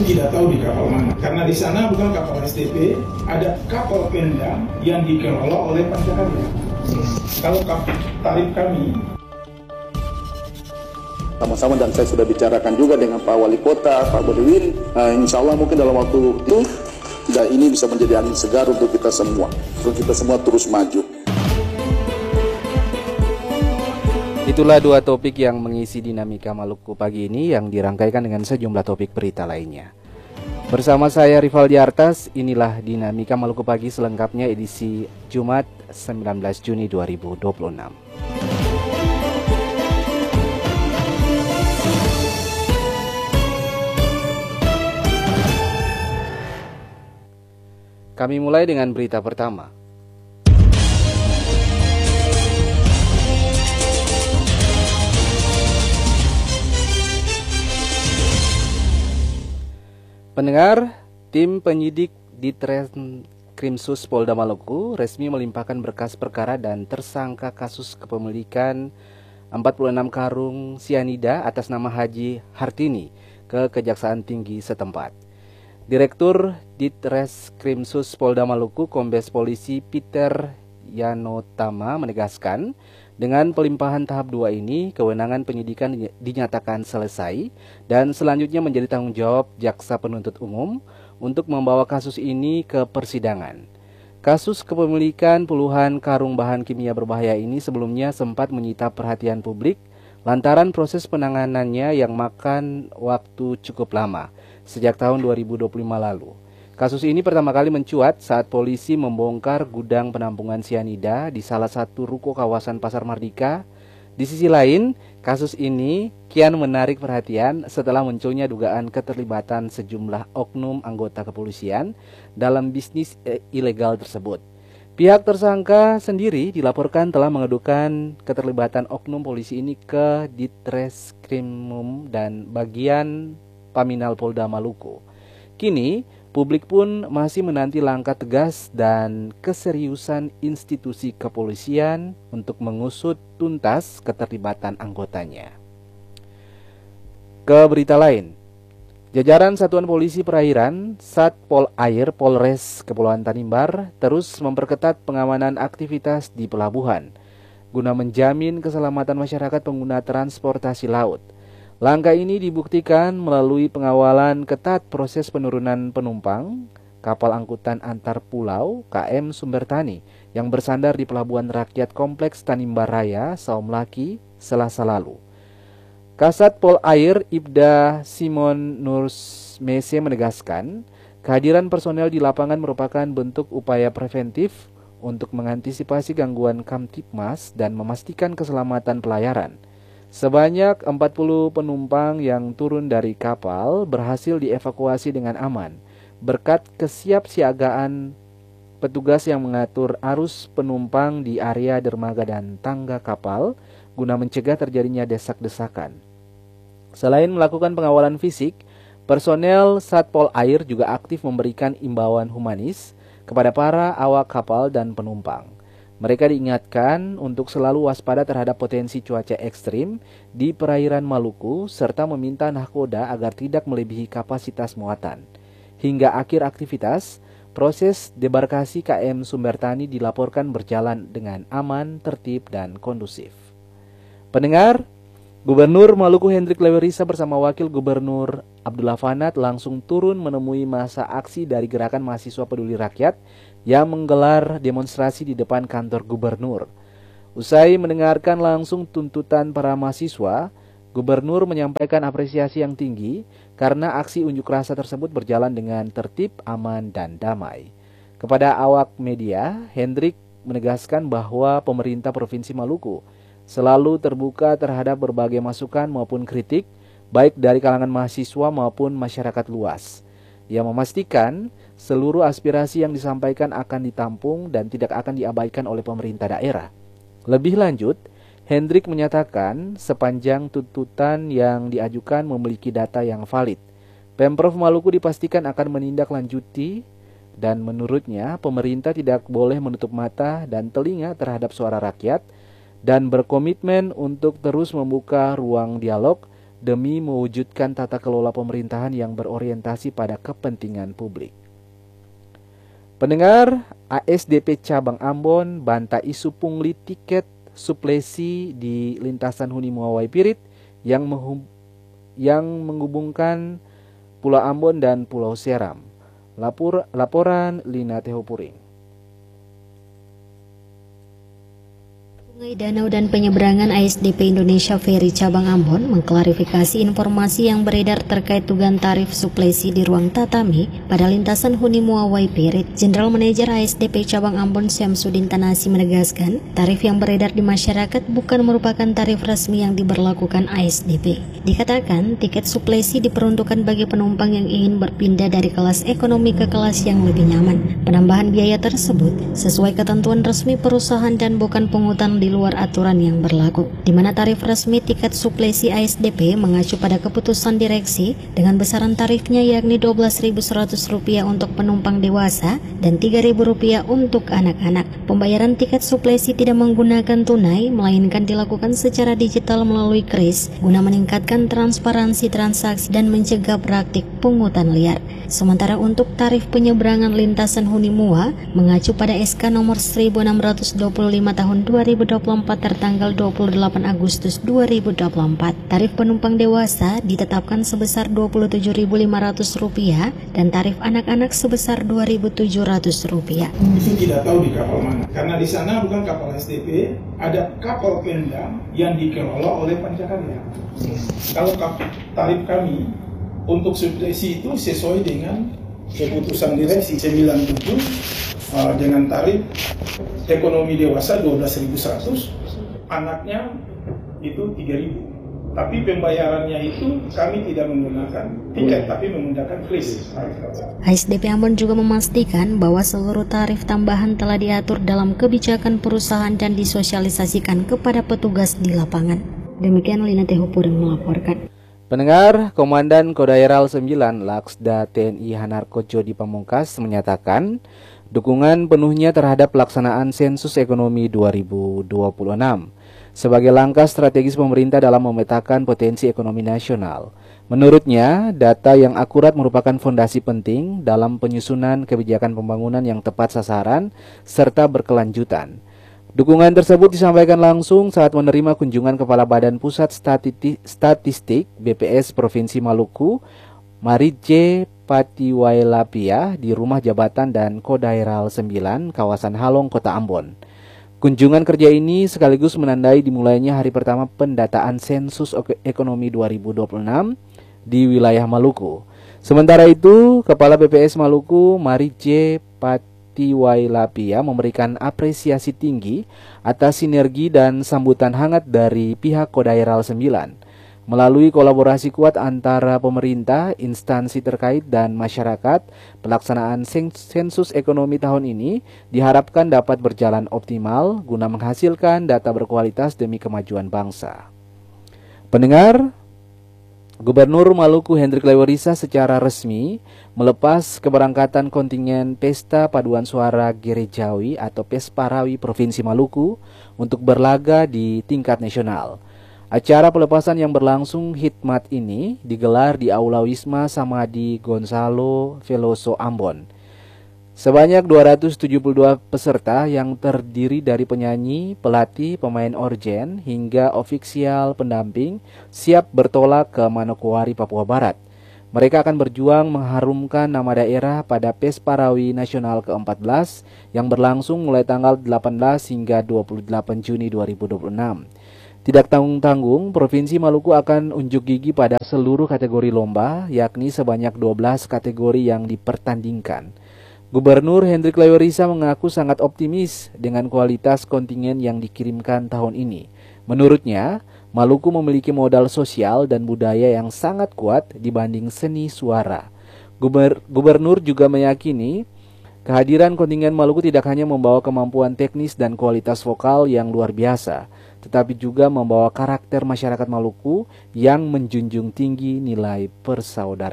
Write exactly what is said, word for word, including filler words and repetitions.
tidak tahu di kapal mana. Karena di sana bukan kapal S T P, ada kapal Pemda yang dikelola oleh Pancakarya. Kalau tarif kami sama-sama, dan saya sudah bicarakan juga dengan Pak Wali Kota, Pak Bodiwin. Nah, insya Allah mungkin dalam waktu itu, dan ini bisa menjadi angin segar untuk kita semua, untuk kita semua terus maju. Itulah dua topik yang mengisi dinamika Maluku pagi ini yang dirangkaikan dengan sejumlah topik berita lainnya. Bersama saya Rivaldi Artas, inilah dinamika Maluku pagi selengkapnya edisi Jumat sembilan belas Juni dua ribu dua puluh enam. Kami mulai dengan berita pertama. Pendengar, tim penyidik di Ditreskrimsus Polda Maluku resmi melimpahkan berkas perkara dan tersangka kasus kepemilikan empat puluh enam karung sianida atas nama Haji Hartini ke Kejaksaan Tinggi setempat. Direktur Ditreskrimsus Polda Maluku, Kombes Polisi Peter Yanotama menegaskan, dengan pelimpahan tahap dua ini, kewenangan penyidikan dinyatakan selesai dan selanjutnya menjadi tanggung jawab jaksa penuntut umum untuk membawa kasus ini ke persidangan. Kasus kepemilikan puluhan karung bahan kimia berbahaya ini sebelumnya sempat menyita perhatian publik lantaran proses penanganannya yang makan waktu cukup lama sejak tahun dua ribu dua puluh lima lalu. Kasus ini pertama kali mencuat saat polisi membongkar gudang penampungan sianida di salah satu ruko kawasan Pasar Mardika. Di sisi lain, kasus ini kian menarik perhatian setelah munculnya dugaan keterlibatan sejumlah oknum anggota kepolisian dalam bisnis eh, ilegal tersebut. Pihak tersangka sendiri dilaporkan telah mengadukan keterlibatan oknum polisi ini ke Ditreskrimum dan bagian Paminal Polda Maluku. Kini, publik pun masih menanti langkah tegas dan keseriusan institusi kepolisian untuk mengusut tuntas keterlibatan anggotanya. Ke berita lain, jajaran Satuan Polisi Perairan Satpol Air Polres Kepulauan Tanimbar terus memperketat pengamanan aktivitas di pelabuhan guna menjamin keselamatan masyarakat pengguna transportasi laut. Langkah ini dibuktikan melalui pengawalan ketat proses penurunan penumpang kapal angkutan antar pulau K M Sumbertani yang bersandar di Pelabuhan Rakyat Kompleks Tanimbar Raya, Saumlaki, Selasa lalu. Kasat Pol Air Ibda Simon Nursmese menegaskan, kehadiran personel di lapangan merupakan bentuk upaya preventif untuk mengantisipasi gangguan Kamtipmas dan memastikan keselamatan pelayaran. Sebanyak empat puluh penumpang yang turun dari kapal berhasil dievakuasi dengan aman berkat kesiapsiagaan petugas yang mengatur arus penumpang di area dermaga dan tangga kapal guna mencegah terjadinya desak-desakan. Selain melakukan pengawalan fisik, personel Satpol Air juga aktif memberikan imbauan humanis kepada para awak kapal dan penumpang. Mereka diingatkan untuk selalu waspada terhadap potensi cuaca ekstrim di perairan Maluku serta meminta nahkoda agar tidak melebihi kapasitas muatan. Hingga akhir aktivitas, proses debarkasi K M Sumbertani dilaporkan berjalan dengan aman, tertib, dan kondusif. Pendengar, Gubernur Maluku Hendrik Lewerisa bersama Wakil Gubernur Abdullah Fanat langsung turun menemui masa aksi dari Gerakan Mahasiswa Peduli Rakyat yang menggelar demonstrasi di depan kantor gubernur. Usai mendengarkan langsung tuntutan para mahasiswa, Gubernur menyampaikan apresiasi yang tinggi karena aksi unjuk rasa tersebut berjalan dengan tertib, aman, dan damai. Kepada awak media, Hendrik menegaskan bahwa pemerintah Provinsi Maluku selalu terbuka terhadap berbagai masukan maupun kritik, baik dari kalangan mahasiswa maupun masyarakat luas. Ia memastikan seluruh aspirasi yang disampaikan akan ditampung dan tidak akan diabaikan oleh pemerintah daerah. Lebih lanjut, Hendrik menyatakan sepanjang tuntutan yang diajukan memiliki data yang valid, Pemprov Maluku dipastikan akan menindaklanjuti dan menurutnya pemerintah tidak boleh menutup mata dan telinga terhadap suara rakyat dan berkomitmen untuk terus membuka ruang dialog demi mewujudkan tata kelola pemerintahan yang berorientasi pada kepentingan publik. Pendengar, A S D P Cabang Ambon bantah isu pungli tiket suplesi di lintasan Huni Mua Waipirit yang, yang menghubungkan Pulau Ambon dan Pulau Seram. Lapor, laporan Lina Tehopuring. Sungai Danau dan Penyeberangan A S D P Indonesia Ferry Cabang Ambon mengklarifikasi informasi yang beredar terkait dugaan tarif suplesi di ruang tatami pada lintasan Huni Mua Waipirit. General Manager A S D P Cabang Ambon Syamsuddin Tanasi menegaskan, tarif yang beredar di masyarakat bukan merupakan tarif resmi yang diberlakukan A S D P. Dikatakan, tiket suplesi diperuntukkan bagi penumpang yang ingin berpindah dari kelas ekonomi ke kelas yang lebih nyaman. Penambahan biaya tersebut sesuai ketentuan resmi perusahaan dan bukan pungutan di luar aturan yang berlaku, di mana tarif resmi tiket suplesi A S D P mengacu pada keputusan direksi dengan besaran tarifnya yakni dua belas ribu seratus rupiah untuk penumpang dewasa dan tiga ribu rupiah untuk anak-anak. Pembayaran tiket suplesi tidak menggunakan tunai, melainkan dilakukan secara digital melalui kris guna meningkatkan transparansi transaksi dan mencegah praktik pungutan liar. Sementara untuk tarif penyeberangan lintasan Huni Mua mengacu pada S K nomor seribu enam ratus dua puluh lima tahun dua ribu dua puluh empat tertanggal dua puluh delapan Agustus dua ribu dua puluh empat. Tarif penumpang dewasa ditetapkan sebesar dua puluh tujuh ribu lima ratus rupiah dan tarif anak-anak sebesar dua ribu tujuh ratus rupiah. Itu tidak tahu di kapal mana, karena di sana bukan kapal S D P, ada kapal Pemda yang dikelola oleh Pancakarya. Kalau tarif kami untuk suplesi itu sesuai dengan keputusan direksi sembilan puluh tujuh uh, dengan tarif ekonomi dewasa dua belas ribu seratus, anaknya itu tiga ribu. Tapi pembayarannya itu kami tidak menggunakan tiket, tapi menggunakan kris. A S D P Ambon juga memastikan bahwa seluruh tarif tambahan telah diatur dalam kebijakan perusahaan dan disosialisasikan kepada petugas di lapangan. Demikian Lina Tehopuring melaporkan. Pendengar, Komandan Kodaeral sembilan Laksda T N I Hanarko Jody Pamungkas menyatakan dukungan penuhnya terhadap pelaksanaan sensus ekonomi dua ribu dua puluh enam sebagai langkah strategis pemerintah dalam memetakan potensi ekonomi nasional. Menurutnya, data yang akurat merupakan fondasi penting dalam penyusunan kebijakan pembangunan yang tepat sasaran serta berkelanjutan. Dukungan tersebut disampaikan langsung saat menerima kunjungan Kepala Badan Pusat Statistik B P S Provinsi Maluku, Maritje Patiwailapia di Rumah Jabatan dan Kodaeral sembilan, kawasan Halong, Kota Ambon. Kunjungan kerja ini sekaligus menandai dimulainya hari pertama pendataan sensus ekonomi dua ribu dua puluh enam di wilayah Maluku. Sementara itu, Kepala B P S Maluku, Maritje Patiwailapia Tiwailapia memberikan apresiasi tinggi atas sinergi dan sambutan hangat dari pihak Kodaeral sembilan. Melalui kolaborasi kuat antara pemerintah, instansi terkait, dan masyarakat, pelaksanaan sensus ekonomi tahun ini diharapkan dapat berjalan optimal guna menghasilkan data berkualitas demi kemajuan bangsa. Pendengar, Gubernur Maluku Hendrik Lewerisa secara resmi melepas keberangkatan kontingen Pesta Paduan Suara Gerejawi atau Pesparawi Provinsi Maluku untuk berlaga di tingkat nasional. Acara pelepasan yang berlangsung hikmat ini digelar di Aula Wisma Samadhi Gonzalo Veloso Ambon. Sebanyak dua ratus tujuh puluh dua peserta yang terdiri dari penyanyi, pelatih, pemain orgen, hingga ofisial pendamping siap bertolak ke Manokwari, Papua Barat. Mereka akan berjuang mengharumkan nama daerah pada Pesparawi Nasional ke empat belas yang berlangsung mulai tanggal delapan belas hingga dua puluh delapan Juni dua ribu dua puluh enam. Tidak tanggung-tanggung, Provinsi Maluku akan unjuk gigi pada seluruh kategori lomba, yakni sebanyak dua belas kategori yang dipertandingkan. Gubernur Hendrik Lewerisa mengaku sangat optimis dengan kualitas kontingen yang dikirimkan tahun ini. Menurutnya, Maluku memiliki modal sosial dan budaya yang sangat kuat dibanding seni suara. Guber- Gubernur juga meyakini kehadiran kontingen Maluku tidak hanya membawa kemampuan teknis dan kualitas vokal yang luar biasa, tetapi juga membawa karakter masyarakat Maluku yang menjunjung tinggi nilai persaudaraan.